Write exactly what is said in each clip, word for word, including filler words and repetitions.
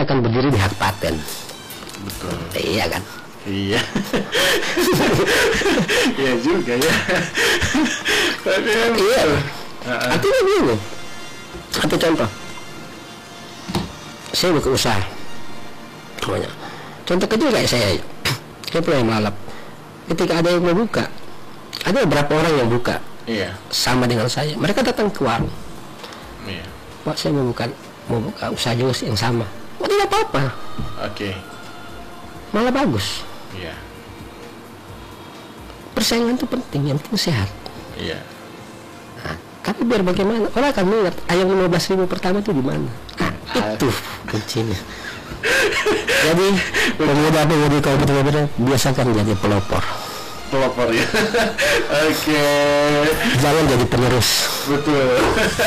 akan berdiri di hak paten. Betul. Iya kan? Iya. Iya juga ya. Tapi iya. Artinya gini. Satu contoh. Saya buka usaha. Banyak. Contoh kecil kayak saya. Saya punya malap. Ketika ada yang mau buka, ada beberapa orang yang buka. Iya. Sama dengan saya. Mereka datang ke warung. Iya. Pak, saya mau buka, mau buka usaha juga yang sama. Oh, tidak apa-apa. Oke. Okay. Malah bagus. Iya. Persaingan itu penting, yang penting sehat. Iya. Nah, tapi biar bagaimana, orang akan melihat ayam lima belas ribu pertama itu di mana. Nah, itu kuncinya. Jadi pemuda-pemudi kau betul-betul biasakan jadi pelopor. Pelopor ya. Oke. Okay. Jangan jadi penerus. Betul.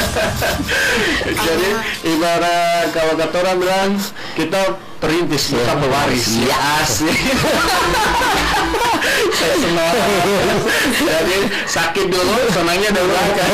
Jadi ibarat kalau kata orang bilang kita perintis bukan ya, pewaris. Ya asik. Saya senang. Jadi sakit dulu, senangnya dulu kan.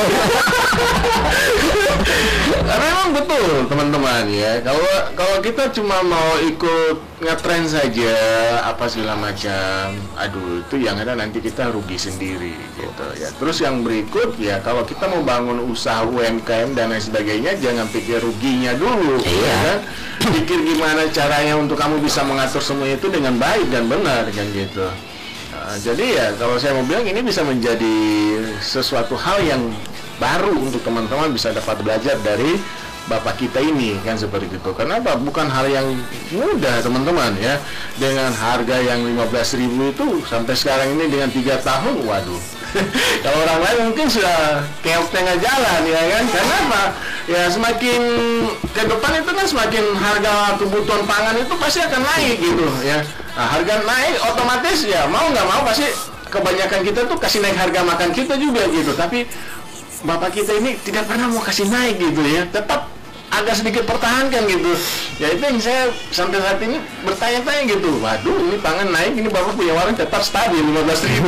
Karena memang betul teman-teman ya. Kalau kalau kita cuma mau ikut ngetren saja apa segala macam, aduh itu yang ada nanti kita rugi sendiri gitu ya. Terus yang berikut ya, kalau kita mau bangun usaha U M K M dan lain sebagainya, jangan pikir ruginya dulu, iya. Ya kan? Pikir gimana caranya untuk kamu bisa mengatur semua itu dengan baik dan benar kan gitu. Nah, jadi ya kalau saya mau bilang ini bisa menjadi sesuatu hal yang baru untuk teman-teman bisa dapat belajar dari bapak kita ini kan seperti itu. Kenapa? Bukan hal yang mudah teman-teman ya. Dengan harga yang lima belas ribu itu sampai sekarang ini dengan tiga tahun, waduh. Kalau orang lain mungkin sudah keok tengah jalan ya kan. Kenapa? Ya semakin ke depan itu kan semakin harga kebutuhan pangan itu pasti akan naik gitu ya. Nah, harga naik otomatis ya mau nggak mau pasti kebanyakan kita tuh kasih naik harga makan kita juga gitu. Tapi bapak kita ini tidak pernah mau kasih naik gitu ya, tetap agak sedikit pertahankan gitu. Ya itu yang saya sampai saat ini bertanya-tanya gitu. Waduh, ini pangan naik, ini bapak punya warung tetap stabil lima belas ribu.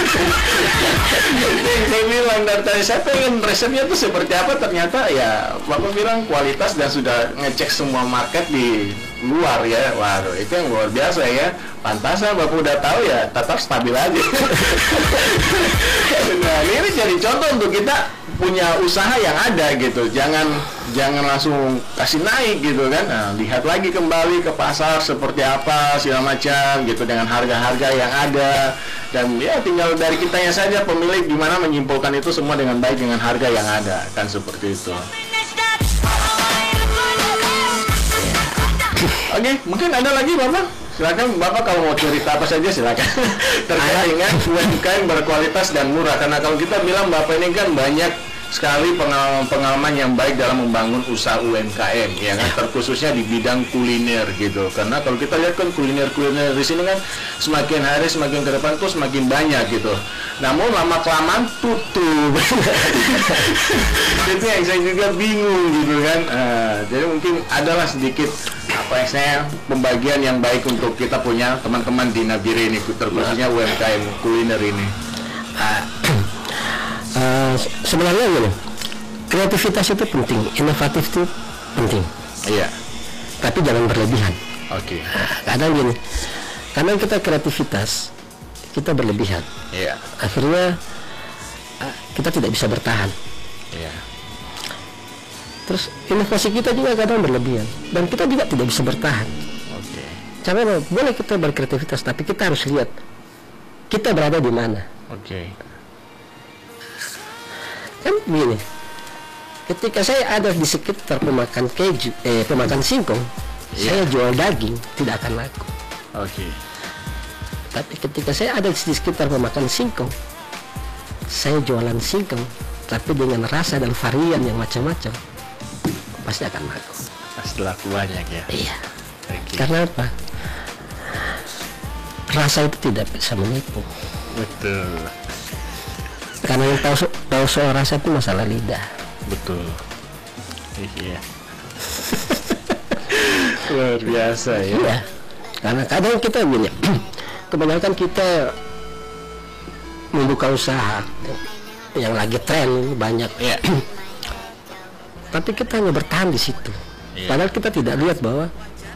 Itu yang saya bilang dari tadi, saya pengen resepnya tuh seperti apa, ternyata ya bapak bilang kualitas dan sudah ngecek semua market di luar ya. Waduh, itu yang luar biasa ya. Pantasnya bapak udah tahu ya, tetap stabil aja. Nah ini jadi contoh untuk kita punya usaha yang ada gitu, jangan jangan langsung kasih naik gitu kan. Nah, lihat lagi kembali ke pasar seperti apa segala macam gitu dengan harga-harga yang ada, dan ya tinggal dari kitanya saja pemilik gimana menyimpulkan itu semua dengan baik dengan harga yang ada kan seperti itu. Oke, mungkin ada lagi bapak. Silakan bapak kalau mau cerita apa saja silakan terkait dengan U M K M berkualitas dan murah, karena kalau kita bilang bapak ini kan banyak sekali pengalaman-pengalaman yang baik dalam membangun usaha U M K M ya kan, terkhususnya di bidang kuliner gitu. Karena kalau kita lihat kan kuliner-kuliner di sini kan semakin hari semakin ke depan tuh semakin banyak gitu. Namun lama kelamaan tutup. Itu yang saya juga bingung gitu kan. Nah, jadi mungkin adalah sedikit apa yang saya pembagian yang baik untuk kita punya teman-teman di Nabire ini, terkhususnya U M K M kuliner ini. Uh, sebenarnya gini, kreativitas itu penting, inovatif itu penting. Iya. Tapi jangan berlebihan. Oke. Okay. Nah, kadang gini, karena kita kreativitas, kita berlebihan. Iya. Akhirnya uh, kita tidak bisa bertahan. Iya. Terus inovasi kita juga kadang berlebihan, dan kita juga tidak bisa bertahan. Oke. Okay. Caranya boleh kita berkreativitas, tapi kita harus lihat kita berada di mana. Oke. Okay. Kan begini, ketika saya ada di sekitar pemakan keju, eh pemakan singkong, yeah. saya jual daging tidak akan laku. Oke. Okay. Tapi ketika saya ada di sekitar pemakan singkong, saya jualan singkong, tapi dengan rasa dan varian yang macam-macam, pasti akan laku. Pasti laku banyak ya. Iya. Okay. Karena apa? Rasa itu tidak bisa menipu. Betul. Karena yang tahu tahu soal rasa itu masalah lidah. Betul. Iya. Luar biasa ya. Iya. Karena kadang kita gini, kebanyakan kita membuka usaha yang lagi tren banyak. Iya. Tapi kita hanya bertahan di situ. Iya. Padahal kita tidak lihat bahwa